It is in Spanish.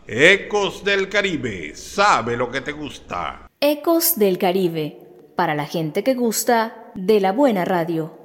Ecos del Caribe, sabe lo que te gusta. Ecos del Caribe, para la gente que gusta de la buena radio.